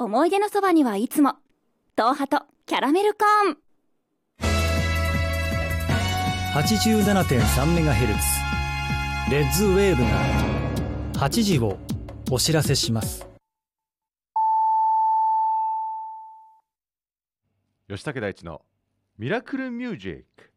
思い出のそばにはいつも東ハとキャラメルコーン。 87.3MHz レッズウェーブが8時をお知らせします。 吉武大地のミラクルミュージック。